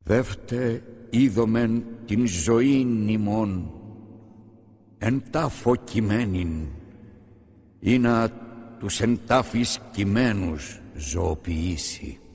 Δεύτε είδομεν την ζωήν ημών, εν τάφο κειμένην, ή να τους εν τάφης κειμένους ζωοποιήσει.